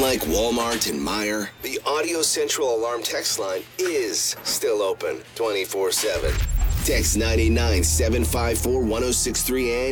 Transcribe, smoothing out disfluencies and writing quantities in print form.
Unlike Walmart and Meijer, the Audio Central Alarm text line is still open 24/7. Text 989-754-1063 and